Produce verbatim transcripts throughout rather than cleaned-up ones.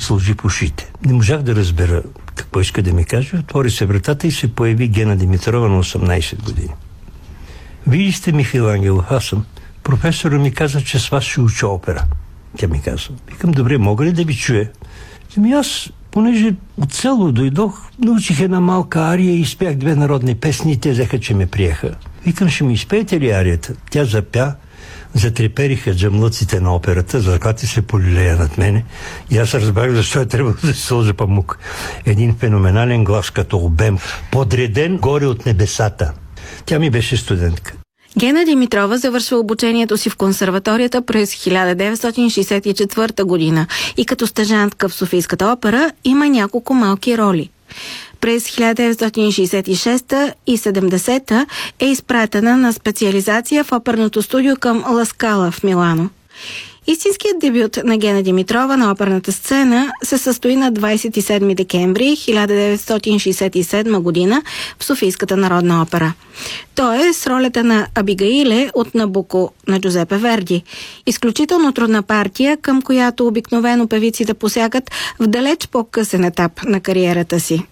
сложи в ушите. Не можах да разбера какво иска да ми каже. Отвори се вратата и се появи Гена Димитрова на осемнайсет години. Вие сте Михаил Ангелов, аз съм. Професора ми каза, че с вас ще уча опера. Тя ми каза. Викам, добре, мога ли да ви чуя? Ами аз, понеже от село дойдох, научих една малка ария и изпях две народни песни и те взеха, че ме приеха. Викам, ще ми изпеете ли арията? Тя запя, затрепериха джамлъците на операта, заклати се полилея над мене и аз разбрах защо е трябвало да се сложа памук. Един феноменален глас като обем, подреден горе от небесата. Тя ми беше студентка. Гена Димитрова завършва обучението си в консерваторията през хиляда деветстотин шейсет и четвърта година и като стажантка в Софийската опера има няколко малки роли. През хиляда деветстотин шейсет и шеста и седемдесета е изпратена на специализация в оперното студио към Ла Скала в Милано. Истинският дебют на Гена Димитрова на оперната сцена се състои на двайсет и седми декември хиляда деветстотин шейсет и седма година в Софийската народна опера. Той е с ролята на Абигаиле от Набуко на Джузепе Верди. Изключително трудна партия, към която обикновено певиците посягат в далеч по-късен етап на кариерата си.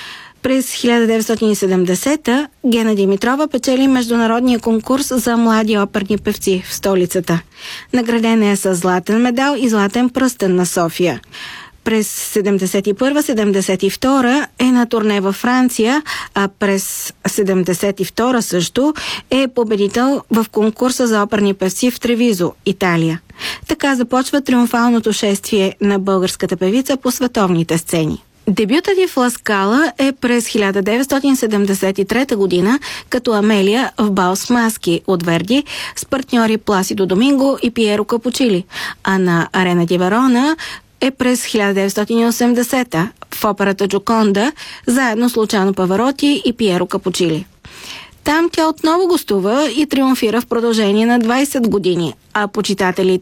През хиляда деветстотин и седемдесета Гена Димитрова печели международния конкурс за млади оперни певци в столицата. Наградена е с златен медал и златен пръстен на София. През седемдесет и първа седемдесет и втора е на турне във Франция, а през седемдесет и втора също е победител в конкурса за оперни певци в Тревизо, Италия. Така започва триумфалното шествие на българската певица по световните сцени. Дебютът ѝ в Ла Скала е през хиляда деветстотин седемдесет и трета година като Амелия в Бал с маски от Верди с партньори Пласидо Доминго и Пиеро Капучили, а на Арена ди Верона е през хиляда деветстотин и осемдесета в операта Джоконда заедно с Лучано Павароти и Пиеро Капучили. Там тя отново гостува и триумфира в продължение на двайсет години, а почитателите